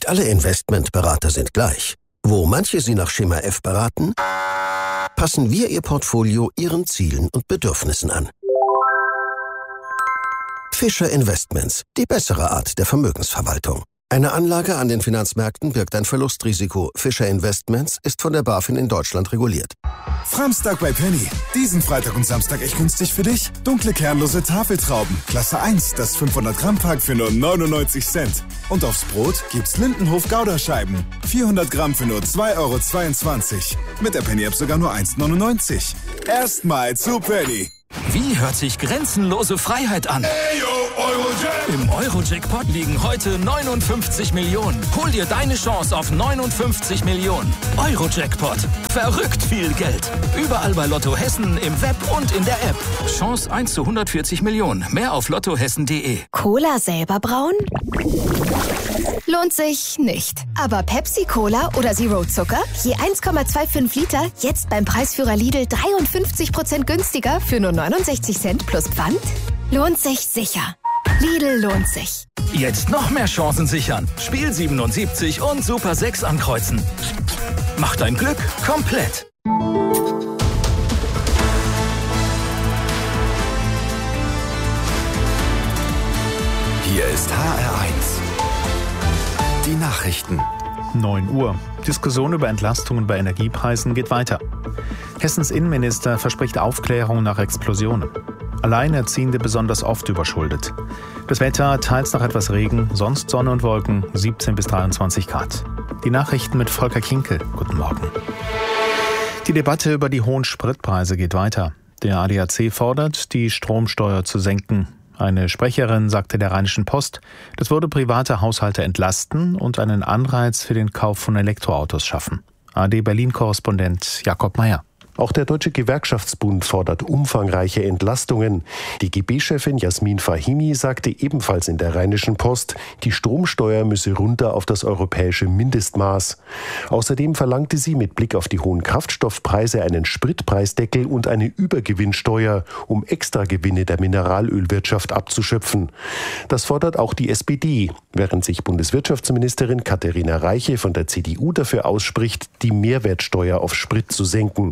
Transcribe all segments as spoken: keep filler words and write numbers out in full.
Nicht alle Investmentberater sind gleich. Wo manche Sie nach Schema F beraten, passen wir Ihr Portfolio Ihren Zielen und Bedürfnissen an. Fischer Investments, die bessere Art der Vermögensverwaltung. Eine Anlage an den Finanzmärkten birgt ein Verlustrisiko. Fischer Investments ist von der BaFin in Deutschland reguliert. Samstag bei Penny. Diesen Freitag und Samstag echt günstig für dich. Dunkle kernlose Tafeltrauben. Klasse eins, das fünfhundert Gramm Pack für nur neunundneunzig Cent. Und aufs Brot gibt's Lindenhof Gouda-Scheiben. vierhundert Gramm für nur zwei Euro zweiundzwanzig. Mit der Penny-App sogar nur eins neunundneunzig. Erstmal zu Penny. Wie hört sich grenzenlose Freiheit an? Im Euro-Jackpot liegen heute neunundfünfzig Millionen. Hol dir deine Chance auf neunundfünfzig Millionen. Euro-Jackpot. Verrückt viel Geld. Überall bei Lotto Hessen, im Web und in der App. Chance eins zu hundertvierzig Millionen. Mehr auf lottohessen punkt de. Cola selber brauen? Lohnt sich nicht. Aber Pepsi-Cola oder Zero Zucker? Je eins Komma fünfundzwanzig Liter, jetzt beim Preisführer Lidl dreiundfünfzig Prozent günstiger für nur neunundsechzig Cent plus Pfand? Lohnt sich sicher. Lidl lohnt sich. Jetzt noch mehr Chancen sichern. Spiel siebenundsiebzig und Super sechs ankreuzen. Mach dein Glück komplett. Hier ist H R eins. Die Nachrichten. neun Uhr. Diskussion über Entlastungen bei Energiepreisen geht weiter. Hessens Innenminister verspricht Aufklärung nach Explosionen. Alleinerziehende besonders oft überschuldet. Das Wetter, teils noch etwas Regen, sonst Sonne und Wolken, siebzehn bis dreiundzwanzig Grad. Die Nachrichten mit Volker Kinkel. Guten Morgen. Die Debatte über die hohen Spritpreise geht weiter. Der A D A C fordert, die Stromsteuer zu senken. Eine Sprecherin sagte der Rheinischen Post, das würde private Haushalte entlasten und einen Anreiz für den Kauf von Elektroautos schaffen. A D Berlin-Korrespondent Jakob Meyer. Auch der Deutsche Gewerkschaftsbund fordert umfangreiche Entlastungen. Die G B-Chefin Jasmin Fahimi sagte ebenfalls in der Rheinischen Post, die Stromsteuer müsse runter auf das europäische Mindestmaß. Außerdem verlangte sie mit Blick auf die hohen Kraftstoffpreise einen Spritpreisdeckel und eine Übergewinnsteuer, um Extragewinne der Mineralölwirtschaft abzuschöpfen. Das fordert auch die S P D, während sich Bundeswirtschaftsministerin Katharina Reiche von der C D U dafür ausspricht, die Mehrwertsteuer auf Sprit zu senken.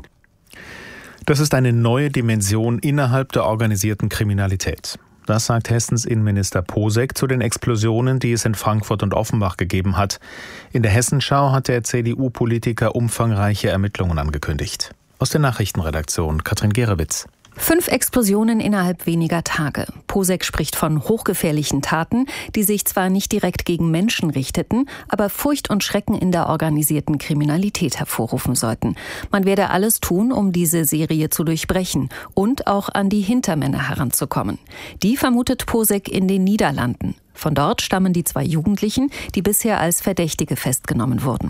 Das ist eine neue Dimension innerhalb der organisierten Kriminalität. Das sagt Hessens Innenminister Posek zu den Explosionen, die es in Frankfurt und Offenbach gegeben hat. In der Hessenschau hat der C D U-Politiker umfangreiche Ermittlungen angekündigt. Aus der Nachrichtenredaktion Katrin Gerewitz. Fünf Explosionen innerhalb weniger Tage. Posek spricht von hochgefährlichen Taten, die sich zwar nicht direkt gegen Menschen richteten, aber Furcht und Schrecken in der organisierten Kriminalität hervorrufen sollten. Man werde alles tun, um diese Serie zu durchbrechen und auch an die Hintermänner heranzukommen. Die vermutet Posek in den Niederlanden. Von dort stammen die zwei Jugendlichen, die bisher als Verdächtige festgenommen wurden.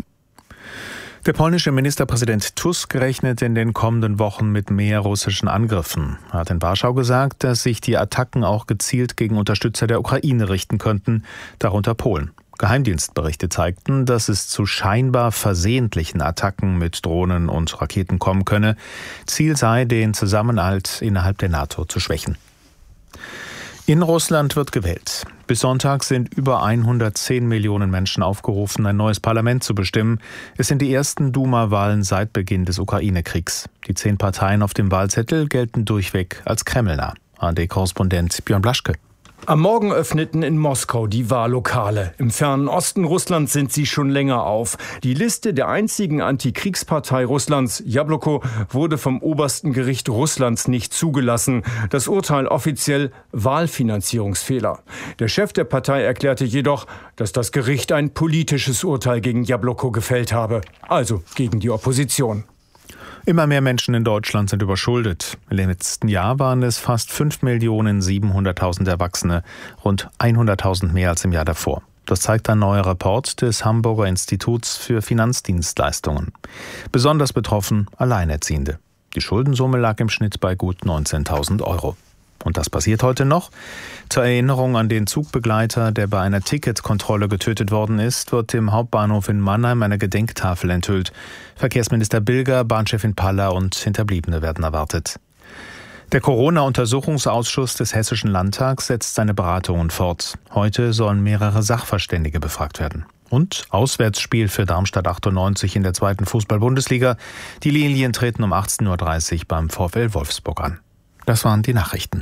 Der polnische Ministerpräsident Tusk rechnet in den kommenden Wochen mit mehr russischen Angriffen. Er hat in Warschau gesagt, dass sich die Attacken auch gezielt gegen Unterstützer der Ukraine richten könnten, darunter Polen. Geheimdienstberichte zeigten, dass es zu scheinbar versehentlichen Attacken mit Drohnen und Raketen kommen könne. Ziel sei, den Zusammenhalt innerhalb der NATO zu schwächen. In Russland wird gewählt. Bis Sonntag sind über hundertzehn Millionen Menschen aufgerufen, ein neues Parlament zu bestimmen. Es sind die ersten Duma-Wahlen seit Beginn des Ukraine-Kriegs. Die zehn Parteien auf dem Wahlzettel gelten durchweg als kremlnah. A R D-Korrespondent Björn Blaschke. Am Morgen öffneten in Moskau die Wahllokale. Im fernen Osten Russlands sind sie schon länger auf. Die Liste der einzigen Antikriegspartei Russlands, Jabloko, wurde vom obersten Gericht Russlands nicht zugelassen. Das Urteil offiziell Wahlfinanzierungsfehler. Der Chef der Partei erklärte jedoch, dass das Gericht ein politisches Urteil gegen Jabloko gefällt habe, also gegen die Opposition. Immer mehr Menschen in Deutschland sind überschuldet. Im letzten Jahr waren es fast fünf Millionen siebenhunderttausend Erwachsene, rund hunderttausend mehr als im Jahr davor. Das zeigt ein neuer Report des Hamburger Instituts für Finanzdienstleistungen. Besonders betroffen Alleinerziehende. Die Schuldensumme lag im Schnitt bei gut neunzehntausend Euro. Und das passiert heute noch. Zur Erinnerung an den Zugbegleiter, der bei einer Ticketkontrolle getötet worden ist, wird im Hauptbahnhof in Mannheim eine Gedenktafel enthüllt. Verkehrsminister Bilger, Bahnchefin Paller und Hinterbliebene werden erwartet. Der Corona-Untersuchungsausschuss des Hessischen Landtags setzt seine Beratungen fort. Heute sollen mehrere Sachverständige befragt werden. Und Auswärtsspiel für Darmstadt achtundneunzig in der zweiten Fußball-Bundesliga. Die Lilien treten um achtzehn Uhr dreißig beim VfL Wolfsburg an. Das waren die Nachrichten.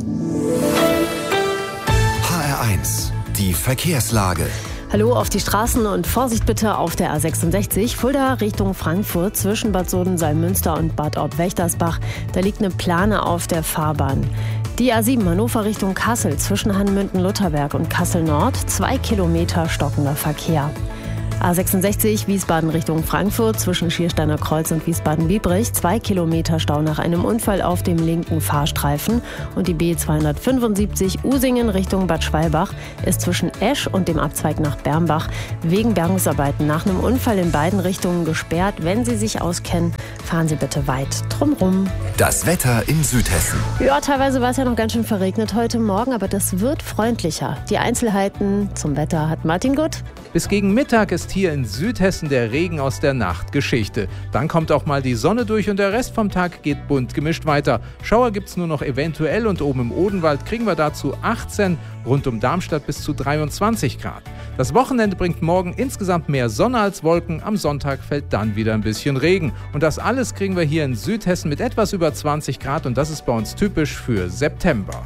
H R eins, die Verkehrslage. Hallo auf die Straßen und Vorsicht bitte auf der A sechsundsechzig, Fulda Richtung Frankfurt zwischen Bad Soden-Salmünster und Bad Orb-Wächtersbach. Da liegt eine Plane auf der Fahrbahn. Die A sieben Hannover Richtung Kassel zwischen Hanmünden-Lutherberg und Kassel Nord, zwei Kilometer stockender Verkehr. A sechsundsechzig Wiesbaden Richtung Frankfurt zwischen Schiersteiner Kreuz und Wiesbaden-Biebrich, zwei Kilometer Stau nach einem Unfall auf dem linken Fahrstreifen. Und die B zweihundertfünfundsiebzig Usingen Richtung Bad Schwalbach ist zwischen Esch und dem Abzweig nach Bermbach wegen Bergungsarbeiten nach einem Unfall in beiden Richtungen gesperrt. Wenn Sie sich auskennen, fahren Sie bitte weit drumrum. Das Wetter in Südhessen. Ja, teilweise war es ja noch ganz schön verregnet heute Morgen, aber das wird freundlicher. Die Einzelheiten zum Wetter hat Martin Gutt. Bis gegen Mittag ist hier in Südhessen der Regen aus der Nacht Geschichte. Dann kommt auch mal die Sonne durch und der Rest vom Tag geht bunt gemischt weiter. Schauer gibt's nur noch eventuell und oben im Odenwald kriegen wir dazu achtzehn, rund um Darmstadt bis zu dreiundzwanzig Grad. Das Wochenende bringt morgen insgesamt mehr Sonne als Wolken. Am Sonntag fällt dann wieder ein bisschen Regen. Und das alles kriegen wir hier in Südhessen mit etwas über zwanzig Grad und das ist bei uns typisch für September.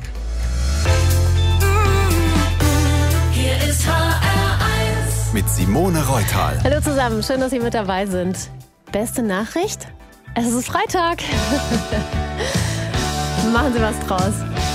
Hier ist H R eins mit Simone Reutal. Hallo zusammen, schön, dass Sie mit dabei sind. Beste Nachricht? Es ist Freitag. Machen Sie was draus.